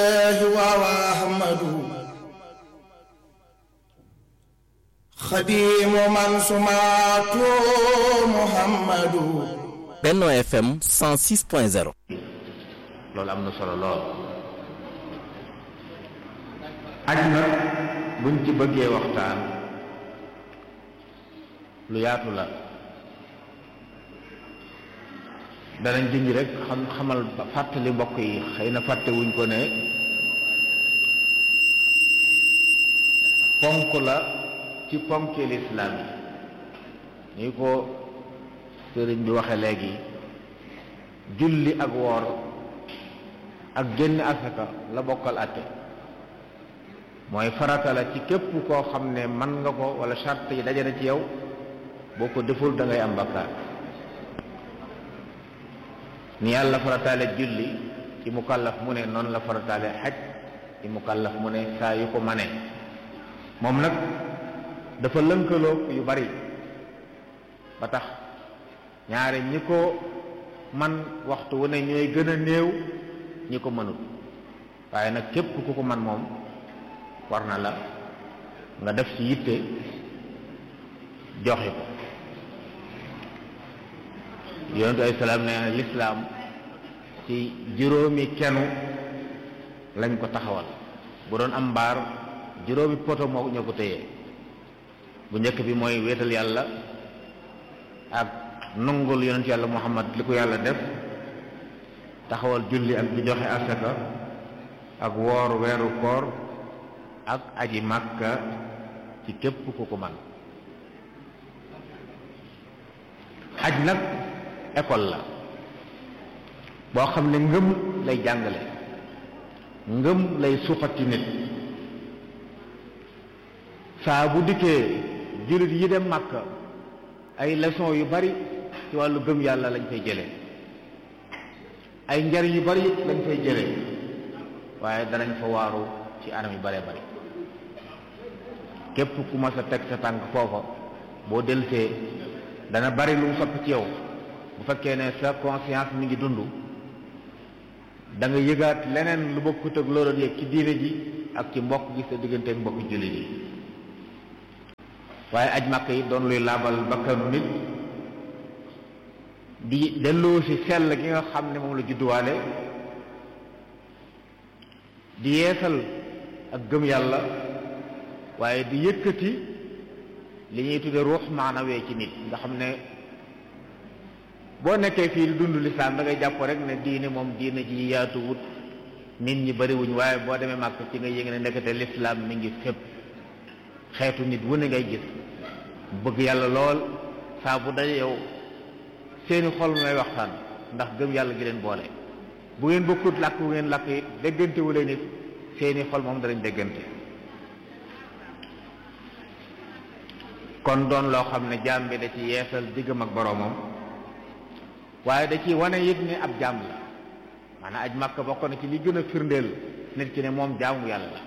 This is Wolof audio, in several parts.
وأحمد خديم من سمعت محمد Benno FM 106.0 loolu am na solo lool aj nag buñ ci bëggee waxtaan lu yaatu la danañ junj rek xamal fàttali mbokk yi xëy na fàtte wuñ ko ne ponk la ci ponki lislaam yi ni ko sëriñ bi waxe léegi julli ak woor ak génn asaka la bokkal àtte mooy farata la ci képp koo xam ne mën nga ko wala charte yi daje na ci yow boo ko deful da ngay am bakkaar ni yàlla farataale julli ci mukallaf mu ne noonu la farataale xaj ci mukallaf mu ne saa yu ko mane moom nag dafa lënkaloo yu bari ba tax ñaare ñi ko man waxtu wu ne ñooy gën a néew ñi ko mënul waaye nag képp ku ko man moom war na la nga def ci yitte joxe ko yonentu ay salaam nee na lislaam ci juróomi kenu lañ ko taxawal bu doon am mbaar juróomi poto moo ñoo ko téyee bu njëkk bi mooy wéetal yàlla ak nungul yonent yàlla muhammad li ko yàlla def taxawal julli ak di joxe asaka ak woor weeru koor ak aji màkka ci képp ku ko man aj nag école la boo xam ne ngëm lay jàngale ngëm lay suuxati nit saa bu dikkee jullit yi dem màkka ay leçon yu bari ci wàllu gëm yàlla lañ fay jëlee ay njariñ yu bari lañ fay jëlee waaye danañ fa waaru ci anam yu baree bari képp ku mas a teg sa tànk foofa boo dellusee dana bari lu mu soppi ci yow bu fekkee ne sa conscience mi ngi dund da nga yëgaat leneen lu bokkut ak loo doon yëg ci diine ji ak ci mbokk gi sa diggante ak mbokk jullit yi waaye aj màkk yi doon luy laabal bakkanu nit di delloo si sell gi nga xam ne moom la judduwaale di yeesal ak gëm yàlla waaye di yëkkati li ñuy tudde ruux maanawee ci nit nga xam ne boo nekkee fii di dund lislaam da ngay jàpp rek ne diine moom diine ji yaatu wut nit ñi bariwuñ waaye boo demee màkk ci nga yëg ne nekkate lislaam mi ngi fépp xeetu nit wu ne ngay gis bëgg yàlla lool saa bu daje yow seeni xol mooy waxtaan ndax gëm yàlla gi leen boole bu ngeen bokkut làkk bu ngeen làkk it déggante wu leen it seeni xol moom danañ déggante kon doon loo xam ne jaam bi da ci yeesal diggam ak boroomam waaye da ci wane it ne ab jaam la maanaam aj Makka bokk na ci li gën a firndeel nit ki ne moom jaamu yàlla la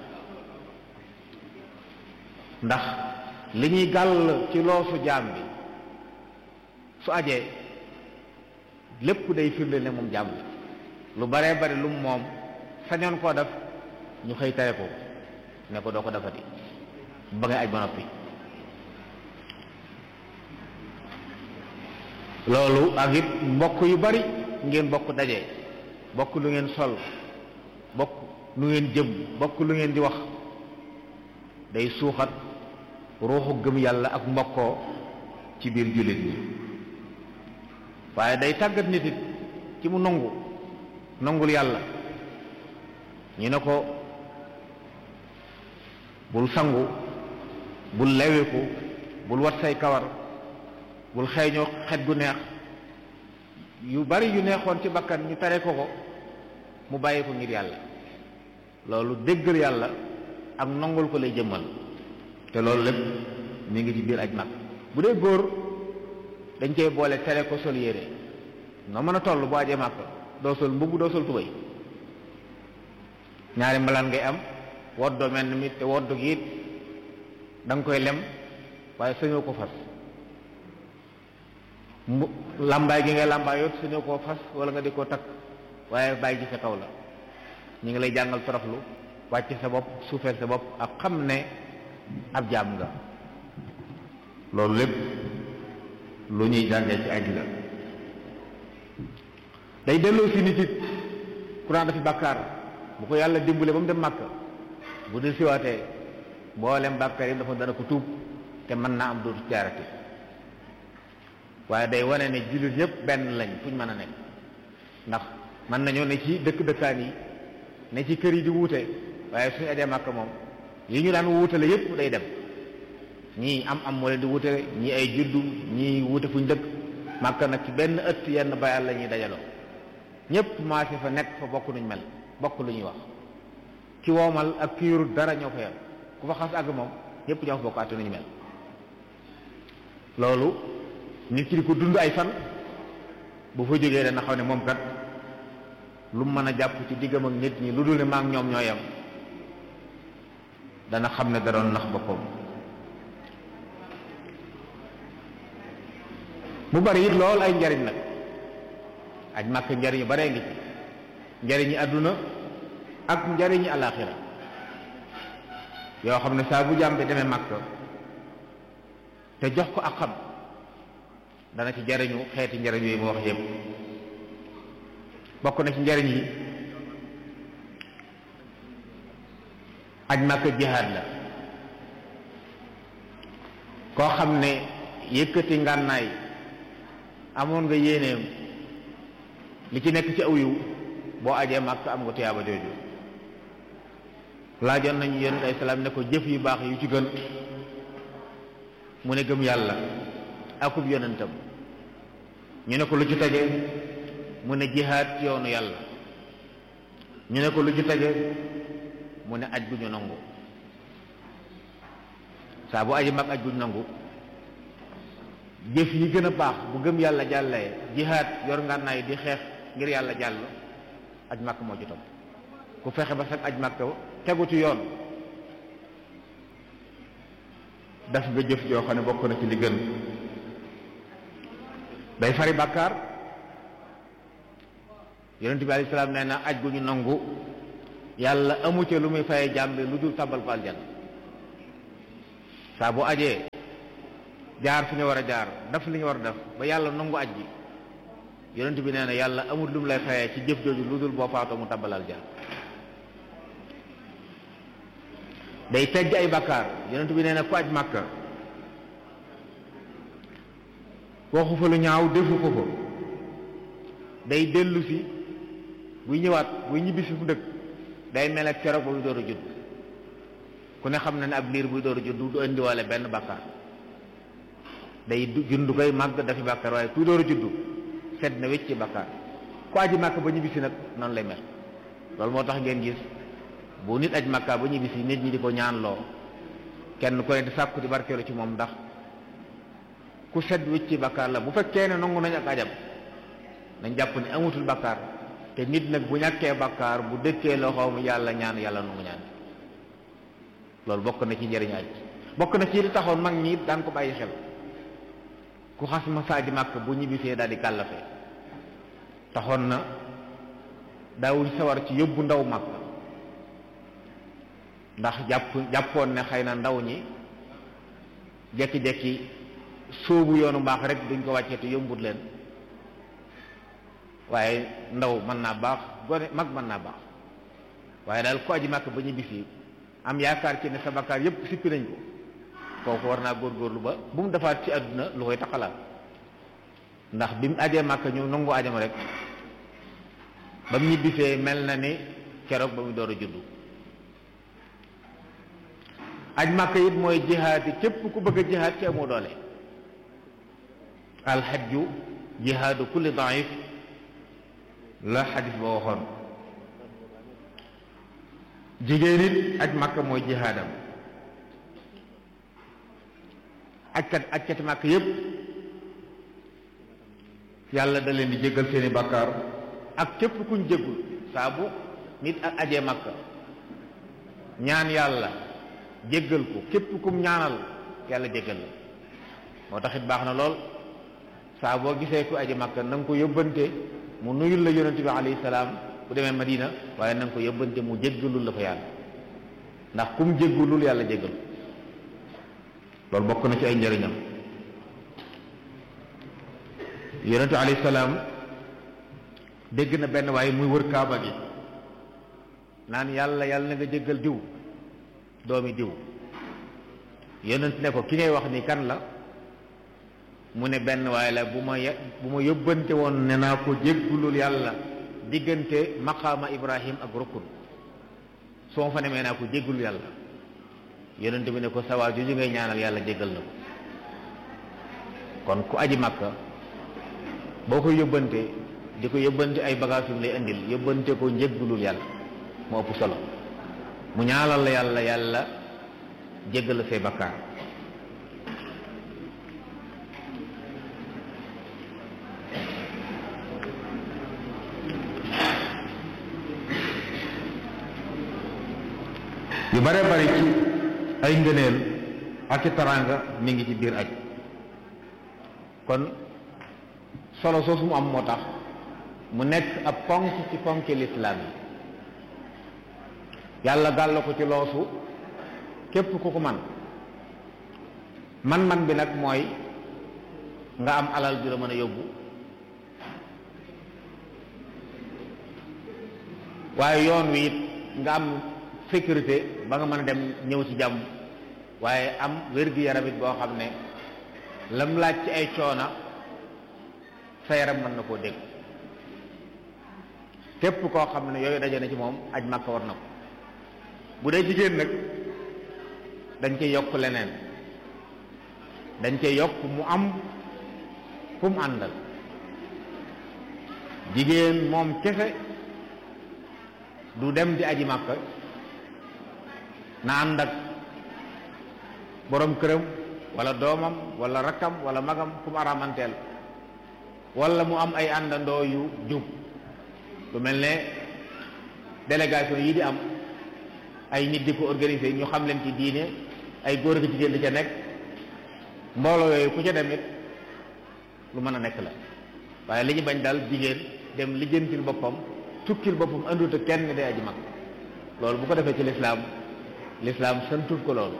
ndax li ñuy gàll ci loosu jaam bi su ajee lépp day firndeel ne moom jaam la lu baree bari lu moom sañoon koo def ñu xëy tere ko ne ko doo ko defati ba ngay aj ba noppi loolu ak it mbokk yu bari ngeen bokk daje bokk lu ngeen sol bokk lu ngeen jëm bokk lu ngeen di wax day suuxat ruuxu gëm yàlla ak mbokkoo ci biir jullit ñi waaye day tàggat nit it ci mu nangul yàlla ñu ne ko bul sangu bul leweku bul wat say kawar bul xeeñoo xet gu neex yu bari yu neexoon ci bakkan ñu tere ko ko mu bàyyi ko ngir yàlla loolu déggal yàlla ak nangul ko lay jëmmal te loolu lépp mi ngi ci biir aj mag bu dee góor dañ cey boole tere ko sol yére noo mën a toll bu ajee màkk doo sol mbubb doo sol tubéy ñaari mbalaan ngay am woddoo mel ni te woddu gi it da nga koy lem waaye sañoo ko fas làmbaay gi ngay làmbaay yoot sañoo koo fas wala nga di ko takk waaye bàyyi ji sa kaw la ñu ngi lay jàngal toroxlu wàcc sa bopp suufeel sa bopp ak xam ne ab jaam nga. loolu lépp lu ñuy jàngee ci aj la. day delloo si nit it Quran dafi bàkkaar bu ko yàlla dimbale ba mu dem Màkka bu dul siwaatee mboolem bàkkaar yi dafa dana ko tuub te mën naa am dootu jaarati. waaye day wane ne jullit ñëpp benn lañ fuñ mën a nekk ndax mën nañoo ne ci dëkkaan yi ne ci kër yi di wuute waaye suñu ajee Màkka moom yi ñu daan wuutale yëpp day dem. ñii am moo leen di wutale ñii ay juddu ñii wute fuñ dëkk Màkka nag ci benn ëtt yenn bayal la ñuy dajaloo ñëpp maase fa nekk fa bokk nuñ mel bokk lu ñuy wax ki woomal ak ki yorut dara ñoo fa yem ku fa xas àgg moom ñëpp ñoo fa bokk àtte nuñu mel. loolu nit ki di ko dund ay fan bu fa jógee dana xam ne moom kat lu mën a jàpp ci diggam ak nit ñi lu dul ne maa ngi ñoom ñoo yem dana xam ne da doon nax boppam. mu bari it lool ay njariñ nag aj màkk njariñu baree ngi ci njariñi àdduna ak njariñi alaaxira yoo xam ne saa bu jàmm bi demee màkk te jox ko ak xam dana ci njariñu xeeti njariñ yooyu mu wax yépp. bokk na ci njariñ yi aj màkk jihaad la. koo xam ne yëkkati ngànnaay amoon nga yéeneem li ci nekk ci aw yiw boo ajee Màkka am nga tuyaaba jooju. laajoon nañu yonent ay salaam ne ko jëf yu baax yu ci gën mu ne gëm yàlla akub yonentam. ñu ne ko lu ci tege mu ne jihaad ci yoonu yàlla. ñu ne ko lu ci tege mu ne aj gu ñu nangu. saa bu aji mag aj gu ñu nangu jëf yi gën a baax bu gëm yàlla jàllee jihaad yor ngànnaay di xeex ngir yàlla jàll aj màkk moo ci topp. ku fexe ba sax aj màkk tegu ci yoon daf nga jëf joo xam ne bokk na ci li gën. day fari bàkkaar. yonent bi alayhi salaam nee na aj gu ñu nangu yàlla amu ca lu muy faye jàmm lu dul tàbbal ko aljanna. saa bu ajee jaar fi ñu war a jaar def li ñu war a def ba yàlla nangu aj gi yonent bi nee na yàlla amul lu mu lay fayee ci jëf jooju lu dul boo faatoo mu tàbbal aljanna. day tegg ay bàkkaar. yonent bi nee na ku aj Màkka waxu fa lu ñaaw defu ko fa day dellu si buy ñëwaat buy ñibbisi fu dëkk day mel ak keroog ba muy door a judd. ku ne xam na ne ab liir buy door a judd du indiwaale benn bàkkaar day jund koy màgg dafi bàkkaar waaye kuy door a judd set na wecc ci bàkkaar. ku aji Màkka ba ñibbisi nag noonu lay mel. loolu moo tax ngeen gis bu nit aj Màkka ba ñibbisi nit ñi di ko ñaanloo kenn ku ne di sàkku di barkeelu ci moom ndax ku set wecc ci bàkkaar la. bu fekkee ne nangu nañ ak ajam nañ jàpp ne amatul bàkkaar te nit nag bu ñàkkee bàkkaar bu dëkkee loxoom yàlla ñaan yàlla nangu ñaan. loolu bokk na ci njëriñ aj. bokk na ci li taxoon mag ñi daan ko bàyyi xel. ku xas ma saaji Màkka bu ñibbisee daal di kàllafe taxoon na daawuñ sawar ci yóbbu ndaw Màkka ndax jàppoon ne xëy na ndaw ñi jekki-jekki sóobu yoonu mbaax rek duñ ko wàccee te yombut leen. waaye ndaw mën naa baax gone mag mën naa baax waaye daal ku aji Màkka ba ñibbisi am yaakaar ci ne sa bakkaar yépp sippi nañ ko kooku war naa góorgóorlu ba bu mu defaat ci àdduna lu koy taxalaat. ndax bi mu ajee Màkka ñu nangu ajam rek ba mu ñibbisee mel na ni keroog ba mu door a juddu. aj Màkka it mooy jihaad yi képp ku bëgg a jihaad ci amoo doole. alxajju jihaadu kulli daif la xadis ba waxoon. jigéen it aj Màkka mooy jihaadam. ajkati Màkka yépp yàlla da leen di jéggal seeni bàkkaar ak képp kuñ jéggul. saa bu nit ak ajee Màkka ñaan yàlla jéggal ko képp kum ñaanal yàlla jéggal la. moo tax it baax na lool saa boo gisee ku aji Màkka na nga ko yóbbante mu nuyul la yonent bi alayhi salaam bu demee Madina waaye na nga ko yóbbante mu jéggalul la fa yàlla ndax kum jéggalul yàlla jéggal loolu bokk na ci ay njëriñam. yonentu alayhi salaam dégg na benn waaye muy wër kaaba gi naan yàlla na nga jéggal diw doomi diw. yonent ne ko ki ngay wax ni kan la mu ne benn waaye la bu ma yóbbante woon ne naa ko jéggulul yàlla diggante maqaama Ibrahim ak rukun soo fa nemee naa ko jéggulul yàlla. yonent bi ne ko sawaa jooju ngay ñaanal yàlla jéggal na ko. kon ku aji Makka boo koy yóbbante di ko yóbbante ay bagages yu lay indil yóbbante ko njéggulul yàlla moo ëpp solo mu ñaanal la yàlla jéggal la say bakkaar. yu bare bari ci ay ngëneel ak i taraanga mi ngi ci biir aj kon solo soosu mu am moo tax mu nekk ab ponk ci ponki lislaam yi yàlla gàll ko ci loosu képp ku ko man bi nag mooy nga am alal ju la mën a yóbbu waaye yoon wi it nga am sécurité ba nga mën a dem ñëw ci jàmm waaye am wér-gi-yaram it boo xam ne lam laaj ci ay coona sa yaram mën na koo dégg. képp koo xam ne yooyu daje na ci moom aj Makka war na ko. bu dee jigéen nag dañ cey yokk leneen dañ cey yokk mu am fu mu àndal. jigéen moom kese du dem di aji Makka na ànd ak borom këram wala doomam wala rakkam wala magam fu mu aramanteel wala mu am ay àndandoo yu jub lu mel ne délégation yi di am ay nit di ko organiser ñu xam leen ci diine ay góor ak jigéen di ca nekk mbooloo yooyu ku ca dem it lu mën a nekk la waaye li ñu bañ daal jigéen dem lijjantil boppam tukkil boppam andut ak kenn day aji mag loolu bu ko defee ci lislaam santul ko loolu.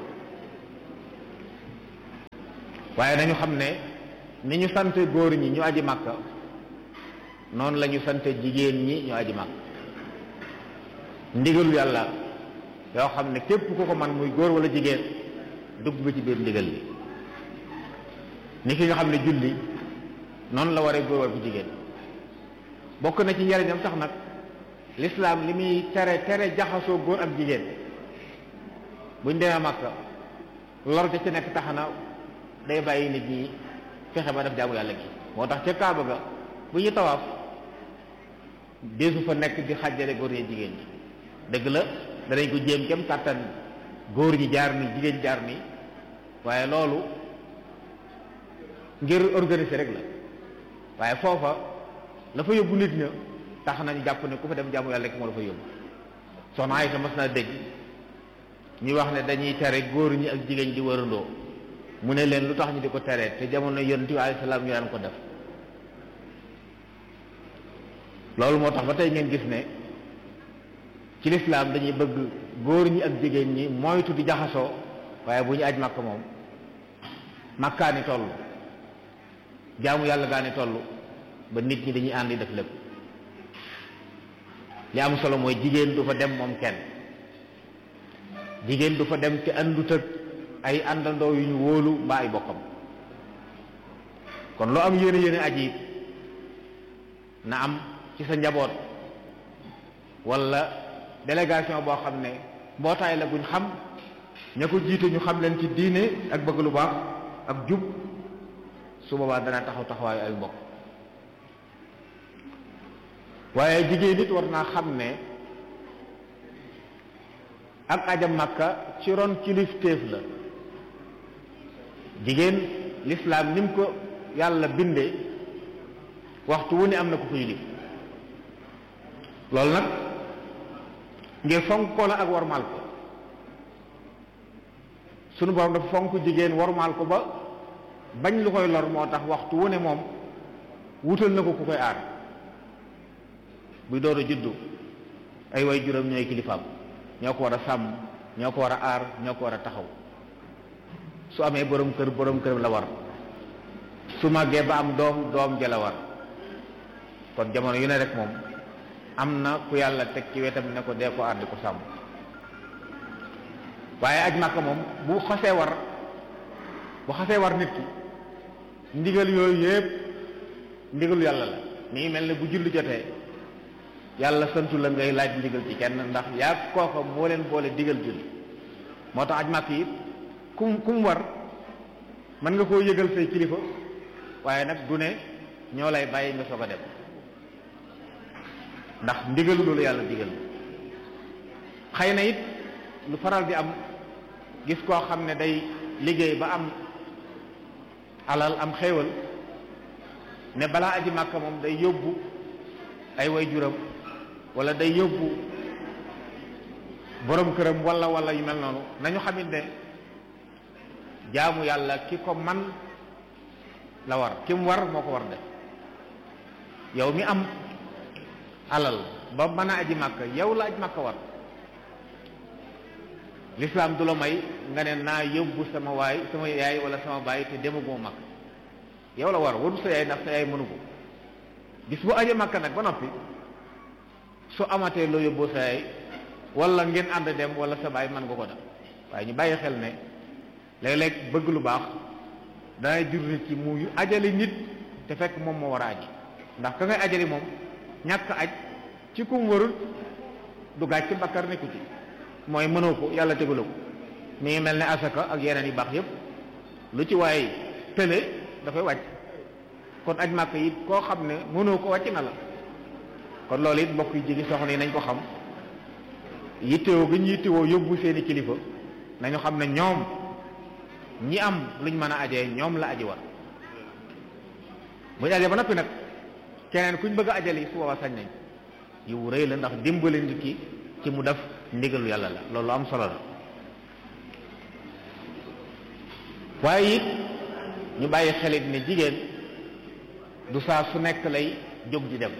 waaye nañu xam ne ni ñu sante góor ñi ñu aji Makka noonu la ñu sante jigéen ñi ñu aji Makka ndigalu yàlla yoo xam ne képp ku ko man muy góor wala jigéen dugg nga ci biir ndigal li ni ki nga xam ne julli noonu la waree góor wala bu jigéen. bokk na ci njariñam sax nag lislaam li muy tere jaxasoo góor ak jigéen buñ demee Makka lor ca ci nekk tax na day bàyyi nit ñi fexe ba def jaamu yàlla gi moo tax ca Kaaba ga bu ñu tawaaf deesu fa nekk di xàjjale góor ñi jigéen ñi. dëgg la danañ ko jéem kem kàttan góor ñi jaar ni jigéen jaar ni waaye loolu ngir organiser rek la waaye foofa la fa yóbbu nit ña tax nañu jàpp ne ku fa dem jaamu yàlla rek moo la fa yóbbu. soxna Aysa mas naa dégg ñuy wax ne dañuy tere góor ñi ak jigéen di wërandoo mu ne leen lu tax ñu di ko tere te jamono yonent bi alayhi salaam ñu daan ko def. loolu moo tax ba tey ngeen gis ne ci lislaam dañuy bëgg góor ñi ak jigéen ñi moytu di jaxasoo waaye bu ñu aj Makka moom makkaani toll jaamu yàlla gaani toll ba nit ñi dañuy ànd di def lépp. li am solo mooy jigéen du fa dem moom kenn jigéen du fa dem te àndut ak ay àndandoo yu ñu wóolu mbaa ay bokkam. kon loo am yéene aji na am ci sa njaboot wala délégation boo xam ne mbootaay la guñ xam ña ko jiite ñu xam leen ci diine ak bëgg lu baax ak jub su boobaa dana taxawaayu ay mbokk. waaye jigéen nit war naa xam ne ak ajam Makka ci ron kilifteef la. jigéen lislaam ni mu ko yàlla bindee waxtu wu ne am na ko ko yilif loolu nag ngir fonk ko la ak warmaal ko sunu borom dafa fonk jigéen warmaal ko ba bañ lu koy lor moo tax waxtu wu ne moom wutal na ko ku koy aar buy door a juddu ay way juróom ñooy kilifaam ñoo ko war a sàmm ñoo ko war a aar ñoo ko war a taxaw su amee borom kër la war su màggee ba am doom ja la war kon jamono yu ne rek moom am na ku yàlla teg ci wetam ne ko dee ko aar di ko sàmm waaye aj Màkka moom bu xasee war nit ki ndigal yooyu yépp ndigalu yàlla la mi ngi mel ne bu julli jotee yàlla santu la ngay laaj ndigal ci kenn ndax yaa kooka moo leen boole digal julli moo tax aj Màkka yi kum war mën nga koo yëgal say kilifa waaye nag du ne ñoo lay bàyyi nga soog a dem ndax ndigalu loolu yàlla digal xëy na it lu faral di am gis koo xam ne day liggéey ba am alal am xéewal ne balaa aji Màkka moom day yóbbu ay way juram wala day yóbbu borom këram wala yu mel noonu nañu xamit ne jaamu yàlla ki ko man la war ki mu war moo ko war def yow mi am alal ba mën a aji Màkka yow la aji Màkka war lislaam du la may nga ne naa yóbbu sama yaay wala sama baay te demaguma Màkka yow la war waru sa yaay ndax sa yaay mënu ko bis bu aji Màkka nag ba noppi su amatee loo yóbboo sa yaay wala ngeen ànd dem wala sa baay mën nga ko def waaye ñu bàyyi xel ne léeg-léeg bëgg lu baax danay jur nit ci mu ajali nit te fekk moom moo war a aji ndax ka ngay ajali moom ñàkk aj ci kum warul du gàcc ci bakkar nekku ci mooy mënoo ko yàlla tegula ko mi ngi mel ne asaka ak yeneen yu baax yépp lu ci waaye tële dafay wàcc kon aj Màkka it koo xam ne mënoo ko wàcc na la kon loolu it mbokk yi jigi soxna yi nañ ko xam yittewoo gi ñu yittewoo yóbbu seeni kilifa nañu xam ne ñoom ñi am luñ mën a ajee ñoom la aji war buñ ajee ba noppi nag keneen kuñ bëgg a ajali su boobaa sañ nañ yiw rëy la ndax dimbali nit ki ci mu def ndigalu yàlla la loolu am solo la waaye it ñu bàyyi xelit ne jigéen du saa su nekk lay jóg di dem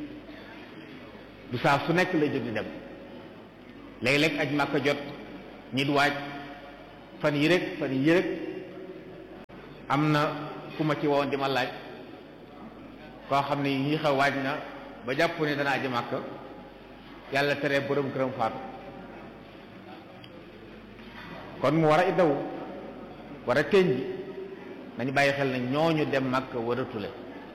léeg-léeg aj Màkka jot nit waaj fan yi rek am na ku ma ci woon di ma laaj koo xam ne yi xew waaj na ba jàpp ne dana aji Màkka yàlla tere borom këram faatu kon mu war a iddawu war a teñ bi nañu bàyyi xel ne ñooñu dem Màkka waratule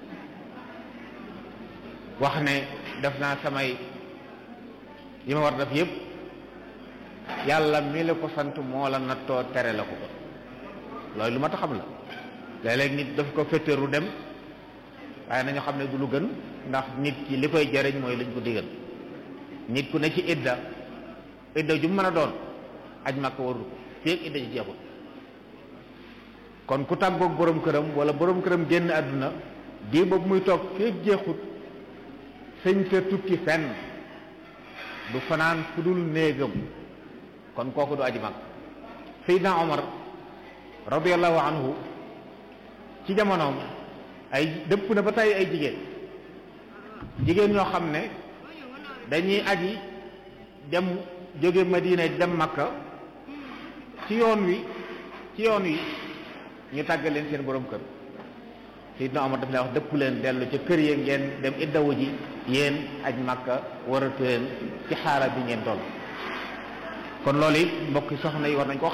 wax ne def naa samay yi ma war def yépp yàlla mi la ko sant moo la nattoo tere la ko ko loolu lu ma ta xam la léeg-léeg nit daf ko féeteeru dem waaye nañu xam ne du lu gën ndax nit ki li koy jariñ mooy lañ ko digal nit ku ne ci idda ju mën a doon aj Màkka warul ko feek idda ji jeexul kon ku tàggoog borom këram wala borom këram génn àdduna di boobu muy toog feek jeexut sëñ sa tukki fenn du fanaan fu dul néegam kon kooku du aji Màkka Seydina Omar radiyallahu anhu ci jamonoom ay dëpp na ba tey ay jigéen ñoo xam ne dañuy aji dem jóge Madina dem Makka ci yoon wi ñu tàggal leen seen borom kër Seydina Omar daf lay wax dëpp leen dellu ca kër yi ngeen dem iddawu ji yéen aj Makka waratu leen ci xaala bi ngeen toll kon loolu it mbokki soxna yi war nañ koo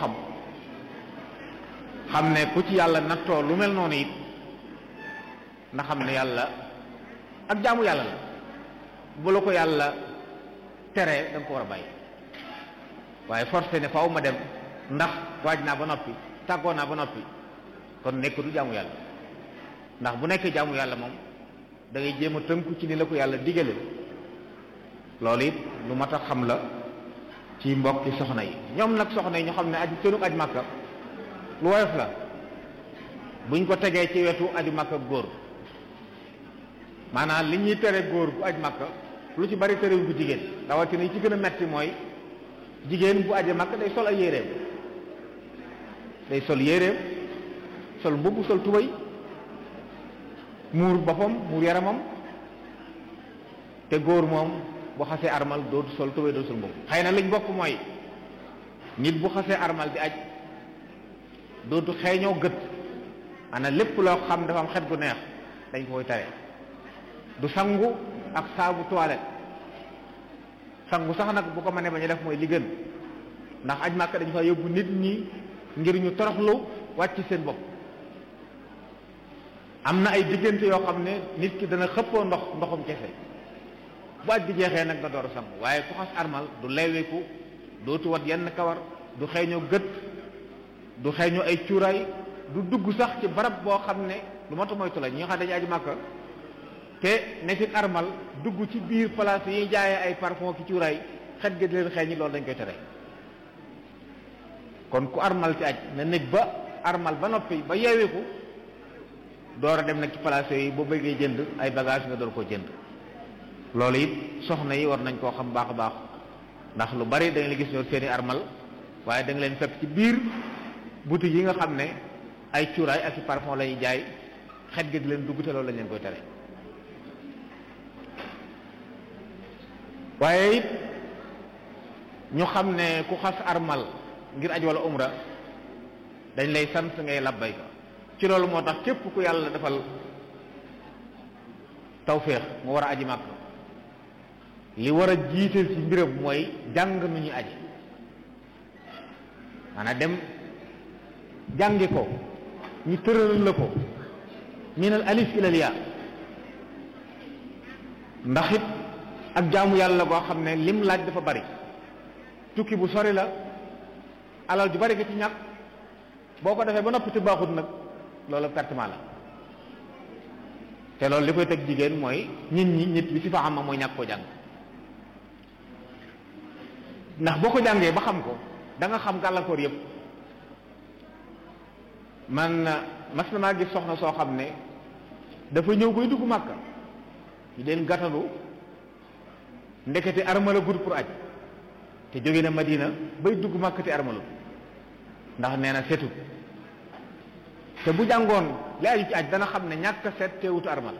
xam ne ku ci yàlla nattoo lu mel noonu it na xam ne yàlla ak jaamu yàlla la bu la ko yàlla teree da nga ko war a bàyyi waaye forcé ne faaw ma dem ndax waaj naa ba noppi tàggoo naa ba noppi kon nekk du jaamu yàlla ndax bu nekkee jaamu yàlla moom da ngay jéem a tënku ci ni la ko yàlla digale loolu it lu mat a xam la ci mbokki soxna yi ñoom nag soxna yi ñu xam ne aj seenug aj Màkka lu woyof la buñ ko tegee ci wetu aju Màkka góor maanaam li ñuy tere góor bu aj Màkka lu ci bari terewuñ ko jigéen rawatina yi ci gën a metti mooy jigéen bu aje Màkka day sol ay yéreem day sol yéreem sol mbubb sol tubay muur boppam muur yaramam te góor moom bu xasee armal dootu sol tubéy dootu sol mbubb. xëy na liñ bokk mooy nit bu xasee armal di aj dootu xeeñoo gët ana lépp loo xam dafa am xet gu neex dañ koy tere. du sangu ak saabu toilette sangu sax nag bu ko mënee bañ a def mooy li gën ndax aj Màkka dañu fa yóbbu nit ñi ngir ñu toroxlu wàcc seen bopp. am na ay diggante yoo xam ne nit ki dana xëppoo ndoxum kese bu aj bi jeexee nag nga door a sangu waaye ku xas armal du leeweeku dootu wat yenn kawar du xeeñoo gët du xeeñoo ay cuuraay du dugg sax ci barab boo xam ne lu matu moytu la ñi nga xam dañuy aj Màkka te ne ci armal dugg ci biir place yi jaayee ay parfum ki cuuraay xet gi di leen xeeñi loolu dañ koy tere. kon ku armal ci aj na nekk ba armal ba noppi ba yeeweeku door a dem nag ci place yi boo bëggee jënd ay bagage nga door koo jënd. loolu it soxna yi war nañ koo xam baax a baax ndax lu bari da nga leen gis ñoo seeni armal waaye da nga leen fekk ci biir boutique yi nga xam ne ay cuuraay ak i parfum la ñuy jaay xet gi di leen dugg te loolu lañ leen koy tere. waaye it ñu xam ne ku xas armal ngir aj wala umra dañ lay sant ngay labbayka ci loolu moo tax képp ku yàlla defal tawféex mu war a aji Màkka li war a jiital ci mbiram mooy jàng nu ñuy aji maanaam dem jàngi ko ñu tëralal la ko minal alif ilal yaa ndax it ak jaamu yàlla boo xam ne lim laaj dafa bari tukki bu sori la alal ju bari nga ci ñàkk boo ko defee ba noppi te baaxut nag loolu pertement la te loolu li koy teg jigéen mooy nit bi ci fa xam mooy ñàkk koo jàng ndax boo ko jàngee ba xam ko da nga xam gàllankoor yépp man mas na maa gis soxna soo xam ne dafa ñëw koy dugg Màkka ñu leen gàttalu ndekete armala gud pour aj te jóge na Madina bay dugg Màkka te armalu ndax nee na setu te bu jàngoon li aju ci aj dana xam ne ñàkk set teewutu armal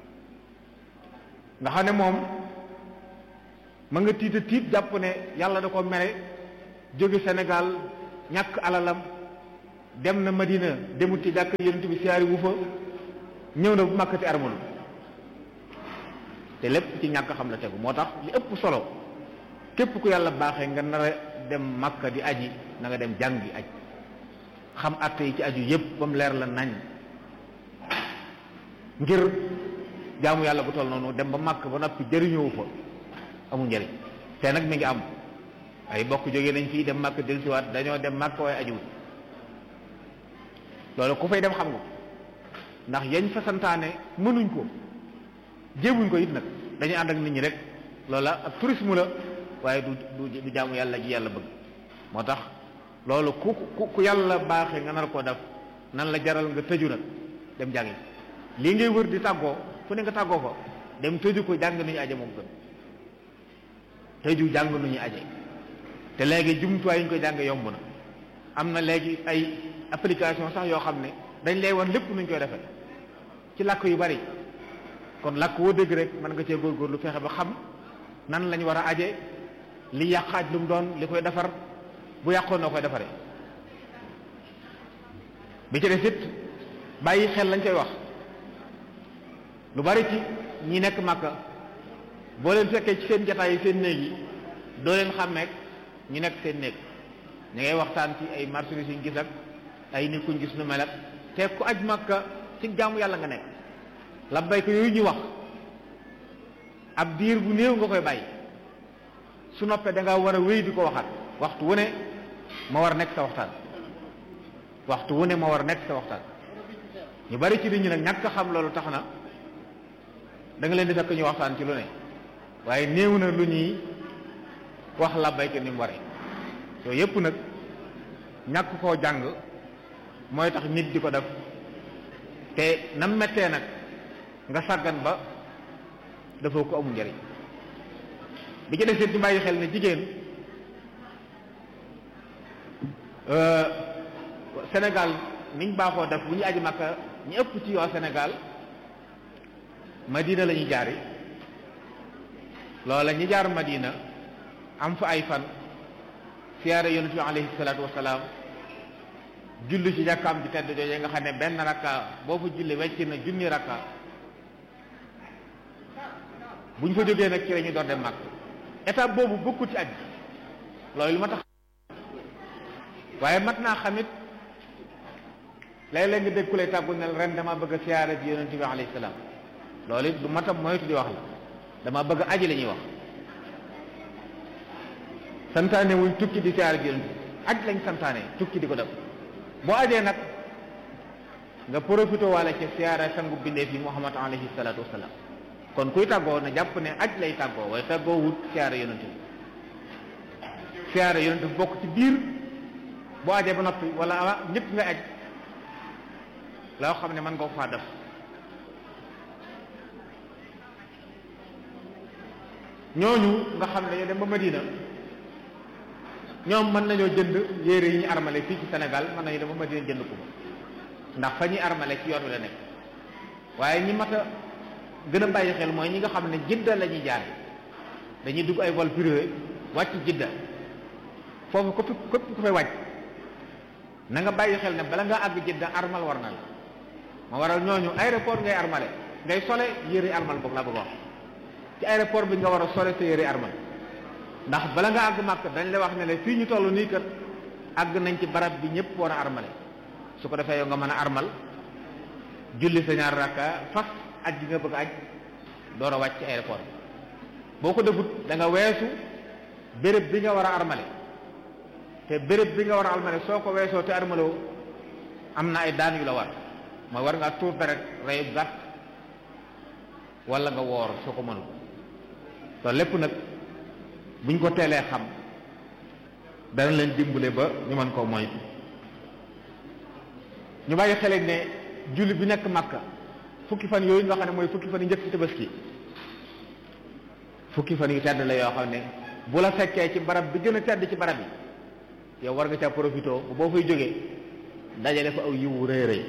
nga xam ne moom ma nga tiita tiit jàpp ne yàlla da ko mere jóge Sénégal ñàkk alalam dem na Madina demut ci jàkk yonent bi siyaari wu fa ñëw na bu Màkka te armalu te lépp ci ñàkk xam la tegu moo tax li ëpp solo képp ku yàlla baaxee nga nar a dem Màkka di aji na nga dem jàngi aj xam àtte yi ci aju yépp ba mu leer la nañ ngir jaamu yàlla bu toll noonu dem ba Màkka ba noppi jëriñoo fa amul njëriñ te nag mi ngi am ay bokk jógee nañ fii dem Màkka dellusiwaat dañoo dem Màkka waaye ajuwul loolu ku fay dem xam nga ndax yañ fa santaane mënuñ ko jéemuñ ko it nag dañuy ànd ak nit ñi rek loola ak tourisme la waaye du jaamu yàlla ji yàlla bëgg moo tax loolu ku yàlla baaxee nga nar koo def nan la jaral nga tëju nag dem jàngi lii ngay wër di tàggoo fu ne nga tàggoo ko dem tëju ko jàng nu ñu aje moom gën tëju jàng nu ñu aje te léegi jumtuwaay yi ñu koy jàng yomb na am na léegi ay application sax yoo xam ne dañ lay wan lépp nuñ koy defee ci làkk yu bari kon làkk woo dégg rek mën nga cee góorgóorlu fexe ba xam nan lañ war a aje li yàqaaj lu mu doon li koy defar bu yàqoon noo koy defaree bi ci des it bàyyi xel lañ koy wax lu bari ci ñi nekk Màkka boo leen fekkee ci seen jataay yi seen néeg yi doo leen xàmmeek ñu nekk seen néeg ñu ngay waxtaan ci ay marchandise yuñ gis ak ay nit kuñ gis nu mel ak te ku aj Màkka ci jaamu yàlla nga nekk labbayka yooyu ñu wax ab diir bu néew nga koy bàyyi su noppee da nga war a wéy di ko waxaat waxtu wu ne ma war a nekk sa waxtaan waxtu wu ne ma war a nekk sa waxtaan ñu bari ci nit ñi nag ñàkk xam loolu tax na da nga leen di fekk ñu waxtaan ci lu ne waaye néew na lu ñuy wax labbayka ni mu waree yooyu yépp nag ñàkk koo jàng mooy tax nit di ko def te nam mettee nag nga sàggan ba dafoo ko amul njariñ bi ci des it ñu bàyyi xel ne jigéen Sénégal niñ baaxoo def bu ñu aji Makka ñu ëpp ci waa Sénégal Madina la ñuy jaari loola ñi jaar Madina am fa ay fan siyaare yonent bi alayhi salaatu wasalaam julli ci jàkkaam ji tedd jooje nga xam ne benn rakka boo fa julli wecc na junni rakka bu ñu fa jógee nag ci la ñu door dem Makka étape boobu bokkut ci aj loolu lu ma tax waaye mat naa xamit léeg-léeg nga dégg ku lay tàggu ne ren dama bëgg a siyaare ji yonent bi alayhi salaam loolu it du matam moytu di wax la dama bëgg aji la ñuy wax santaane wuñ tukki di siyaare ji yonent aj lañ santaane tukki di ko def boo ajee nag nga profité waale ci siyaare sangu bindee fi Muhammad alayhi salaatu wasalaam kon kuy tàggoo na jàpp ne aj lay tàggoo waaye tàggoo wut siyaare yonent bi siyaare yonent bi bokk ci biir boo ajee ba noppi wala ñëpp nga aj loo xam ne mën nga ko faa def ñooñu nga xam ne dañoo dem ba Madina ñoom mën nañoo jënd yére yi ñu armale fii ci Sénégal mën nañu dem ba Madina jënd ko ndax fa ñuy armale ci yoon wi la nekk waaye ñi mat a gën a bàyyi xel mooy ñi nga xam ne Jidda la ñuy jaar dañuy dugg ay vol privé wàcc Jidda foofu képp ku fay wàcc na nga bàyyi xel ne bala nga àgg Jidda armal war na la ma waral ñooñu aéroport ngay armale ngay sole yére armal boobu laa bëgg wax ci aéroport bi nga war a sole sa yére armal ndax bala nga àgg Makka dañ la wax ne la fii ñu toll nii kat àgg nañ ci barab bi ñëpp war a armale su ko defee yow nga mën a armal julli sa ñaar rakka fas aj gi nga bëgg aj door a wàcc ci aéroport bi boo ko defut da nga weesu béréb bi nga war a armale te béréb bi nga war a armale soo ko weesoo te armaloo am na ay daan yu la war mooy war ngaa tuur deret reyub gàtt wala nga woor soo ko mënul loolu lépp nag buñ ko teelee xam dana leen dimbale ba ñu mën koo moytu ñu bàyyi xele ne julli bi nekk Makka fukki fan yooyu nga xam ne mooy fukki fan yu njëkk ci Tabaski fukki fan yu tedd la yoo xam ne bu la fekkee ci barab bi gën a tedd ci barab yi yow war nga caa profité boo fay jógee dajale fa aw yiwu rëy rëy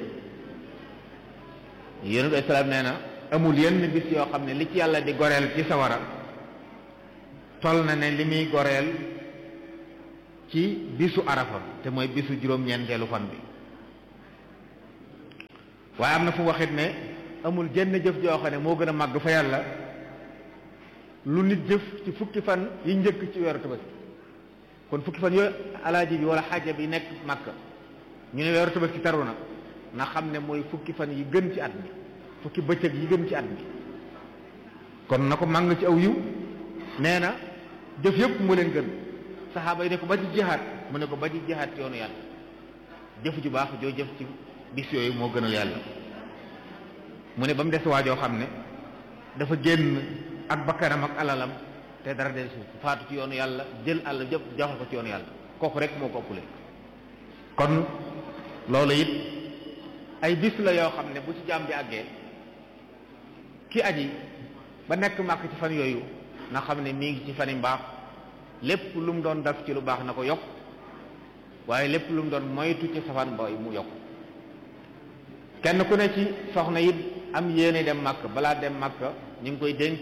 yonent bi salaam nee na amul yenn bis yoo xam ne li ci yàlla di goreel ci sawara toll na ne li muy goreel ci bisu arafa te mooy bisu juróom-ñeenteelu fan bi waaye am na fu waxit ne amul jenn jëf joo xam ne moo gën a màgg fa yàlla lu nit jëf ci fukki fan yi njëkk ci weeru Tabaski kon fukki fan yooyu alaaji bi wala xaaja bi nekk Makka ñu ne weeru Tabaski taru na na xam ne mooy fukki fan yi gën ci at mi fukki bëccëg yi gën ci at mi kon na ko màng ci aw yiw nee na jëf yëpp mu leen gën saxaaba yi ne ko ba ci jihaad mu ne ko ba ci jihaad ci yoonu yàlla jëf ju baax joo jëf ci bis yooyu moo gënal yàlla mu ne ba mu des waajoo xam ne dafa génn ak bakkanam ak alalam te dara del suuf faatu ci yoonu yàlla jël àll jëpp joxe ko ci yoonu yàlla kooku rek moo ko ëppule kon loolu it ay bis la yoo xam ne bu ci jaam bi àggee ki aji ba nekk màkk ci fan yooyu na xam ne mi ngi ci fani mbaax lépp lu mu doon def ci lu baax na ko yokk waaye lépp lu mu doon moytu ci safaan ba mu yokk kenn ku ne ci soxna it am yéene dem màkk balaa dem màkk ñu ngi koy dénk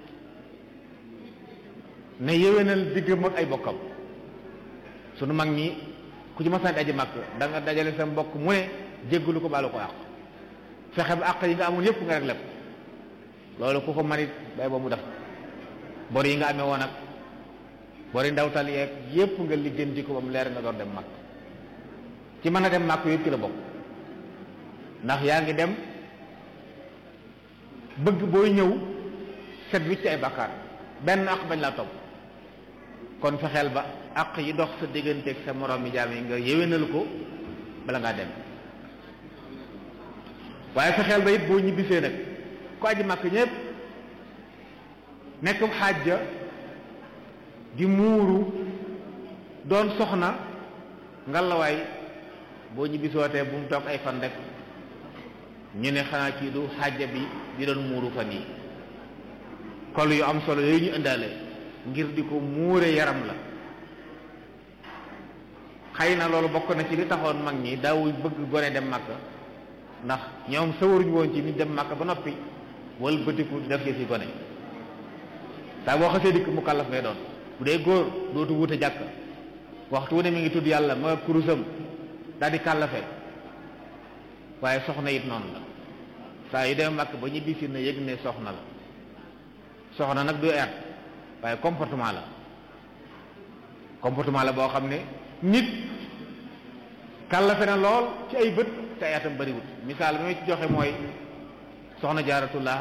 ne yéwénal diggam ak ay bokkam sunu mag ñi ku ci masaan aji màkk da nga dajale sa mbokk mu ne jéggalu ko baalu ko àq fexe ba àq yi nga amoon yépp nga rek lépp loolu ku ko manit bay ba mu def bor yi nga amee woon ak bor yi ndawtal yeeg yépp nga lijjanti ko ba mu leer nga door dem màkk ci mën a dem màkk yépp ci la bokk ndax yaa ngi dem bëgg booy ñëw set wicc ay bàkkaar benn àq bañ laa topp kon fexeel ba àq yi dox sa digganteeg sa moroom mi jaam yi nga yéwénal ko bala ngaa dem waaye fexeel ba it boo ñibbisee nag ku aji màkk ñépp nekk xaajja di muuru doon soxna ngalawaay boo ñibbisootee bu mu toog ay fan rek ñu ne xanaa kii du xaajja bi di doon muuru fan yi kol yu am solo yooyu ñu indaale ngir di ko muure yaram la xëy na loolu bokk na ci li taxoon mag ñi daawuñ bëgg gone dem Makka ndax ñoom sawaruñ woon ci nit dem Makka ba noppi wal bëtiku def ci gone saa boo xasee dikk mu kàllaf ngay doon. bu dee góor dootu wute jàkk waxtu wu ne mi ngi tudd yàlla ma kurusam daal di kàllafe. waaye soxna it noonu la saa yu dem màkk ba ñibbi si na yëg ne soxna la soxna nag du eet waaye comportement la boo xam ne nit kàllafe na lool ci ay bët te eetam bariwut misaal bi ma ci joxe mooy soxna Jaaratullah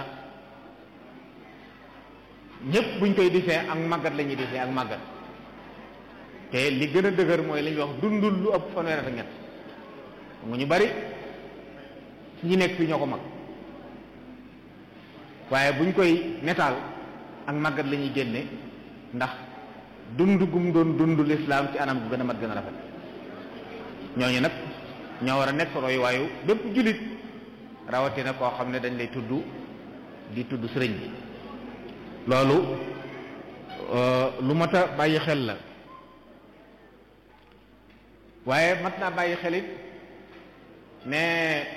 ñëpp buñ koy disee ak màggat la ñuy disee ak màggat te li gën a dëgër mooy li ñuy wax dundul lu ëpp fanweer ak ñett nga ñu bari ñi nekk fii ñoo ko mag waaye buñ koy netaal ak màggat la ñuy génne ndax dund gum doon dund lislaam ci anam gu gën a mat gën a rafet ñooñu nag ñoo war a nekk roy waayu bépp jullit rawatina koo xam ne dañ lay tudd di tudd sëriñ bi loolu lu mat a bàyyi xel la waaye mat naa bàyyi xelit ne